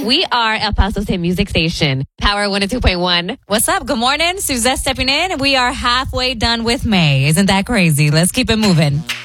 We are El Paso's hit music station, Power 102.1. What's up? Good morning. Suzette stepping in. We are halfway done with May. Isn't that crazy? Let's keep it moving.